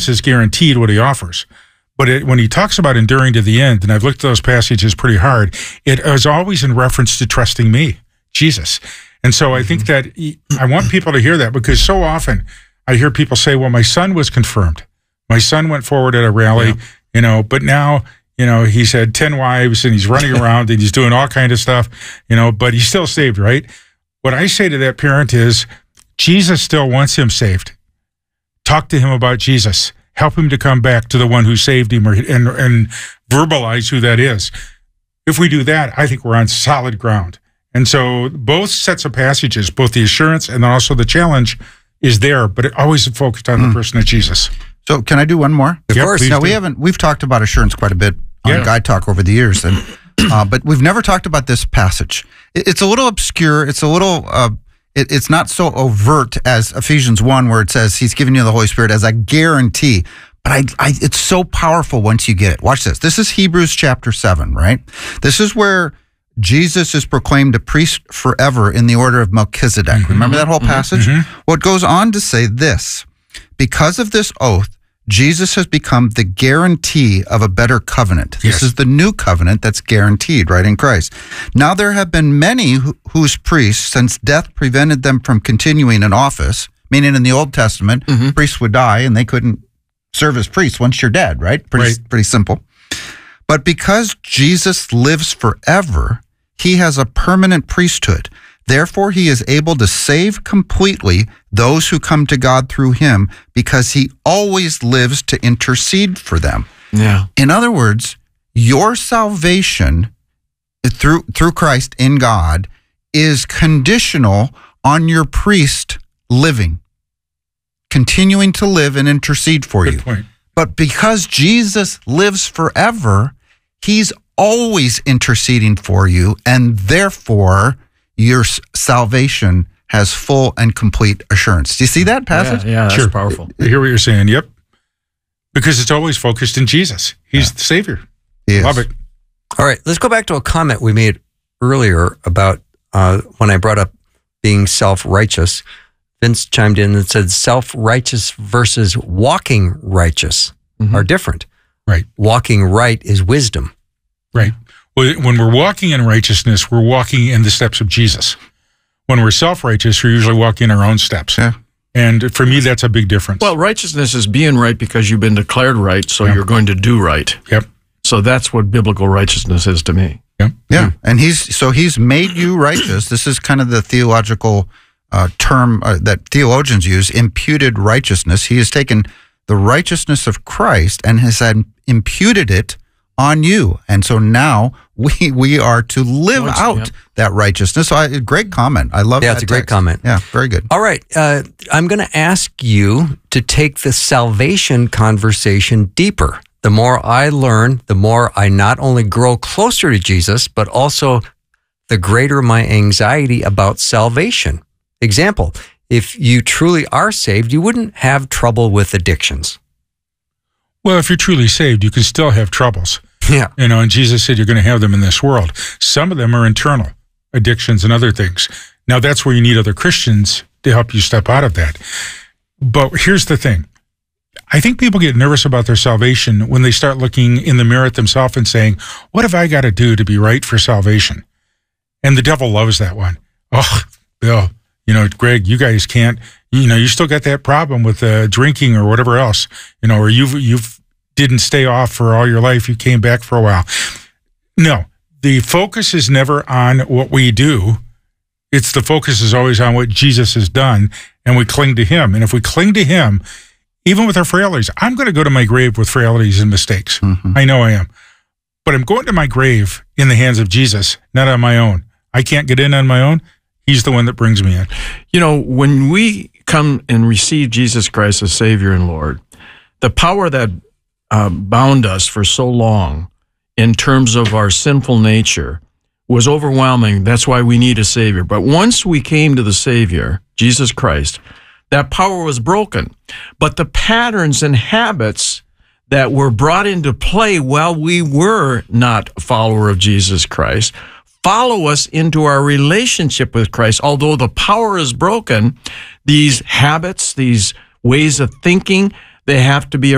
Jesus is guaranteed what he offers. But when he talks about enduring to the end, and I've looked at those passages pretty hard, it is always in reference to trusting me, Jesus. And so I think that I want people to hear that, because so often I hear people say, well, my son was confirmed. My son went forward at a rally, but now, he's had 10 wives and he's running around and he's doing all kind of stuff, but he's still saved, right? What I say to that parent is, Jesus still wants him saved. Talk to him about Jesus. Help him to come back to the one who saved him, and verbalize who that is. If we do that, I think we're on solid ground. And so both sets of passages, both the assurance and then also the challenge, is there, but it always focused on the person of Jesus. So can I do one more? Of course. Now, we've talked about assurance quite a bit on Guide Talk over the years, and but we've never talked about this passage. It's a little obscure. It's a little... It's not so overt as Ephesians 1, where it says he's giving you the Holy Spirit as a guarantee. But it's so powerful once you get it. Watch this. This is Hebrews chapter 7, right? This is where Jesus is proclaimed a priest forever in the order of Melchizedek. Mm-hmm. Remember that whole passage? Mm-hmm. Well, it goes on to say this. Because of this oath, Jesus has become the guarantee of a better covenant. This is the new covenant that's guaranteed, right, in Christ. Now there have been many whose priests, since death prevented them from continuing in office, meaning in the Old Testament, priests would die and they couldn't serve as priests once you're dead, right? Pretty simple. But because Jesus lives forever, he has a permanent priesthood. Therefore, he is able to save completely those who come to God through him, because he always lives to intercede for them. Yeah. In other words, your salvation through Christ in God is conditional on your priest living, continuing to live and intercede for you. Good point. But because Jesus lives forever, he's always interceding for you, and therefore your salvation has full and complete assurance. Do you see that passage? Yeah, that's powerful. I hear what you're saying. Yep. Because it's always focused in Jesus. He's the Savior. Love it. All right, let's go back to a comment we made earlier about when I brought up being self-righteous. Vince chimed in and said self-righteous versus walking righteous are different. Right. Walking right is wisdom. Right. When we're walking in righteousness, we're walking in the steps of Jesus. When we're self-righteous, we're usually walking in our own steps. Yeah. And for me, that's a big difference. Well, righteousness is being right because you've been declared right, so you're going to do right. Yep. So that's what biblical righteousness is to me. Yep. Yeah. And he's made you righteous. This is kind of the theological term that theologians use, imputed righteousness. He has taken the righteousness of Christ and has imputed it on you. And so now we are to live out that righteousness. So great comment. I love that. Yeah, it's a great comment. Yeah, very good. All right. I'm going to ask you to take the salvation conversation deeper. The more I learn, the more I not only grow closer to Jesus, but also the greater my anxiety about salvation. Example, if you truly are saved, you wouldn't have trouble with addictions. Well, if you're truly saved, you can still have troubles. Yeah. And Jesus said you're going to have them in this world. Some of them are internal, addictions and other things. Now, that's where you need other Christians to help you step out of that. But here's the thing. I think people get nervous about their salvation when they start looking in the mirror at themselves and saying, what have I got to do to be right for salvation? And the devil loves that one. Oh, Bill, Greg, you guys can't, you still got that problem with drinking or whatever else, or you've didn't stay off for all your life. You came back for a while. No, the focus is never on what we do. The focus is always on what Jesus has done, and we cling to him. And if we cling to him, even with our frailties, I'm going to go to my grave with frailties and mistakes. Mm-hmm. I know I am. But I'm going to my grave in the hands of Jesus, not on my own. I can't get in on my own. He's the one that brings me in. When we come and receive Jesus Christ as Savior and Lord, the power that bound us for so long in terms of our sinful nature was overwhelming. That's why we need a Savior. But once we came to the Savior, Jesus Christ, that power was broken. But the patterns and habits that were brought into play while we were not a follower of Jesus Christ follow us into our relationship with Christ. Although the power is broken, these habits, these ways of thinking, they have to be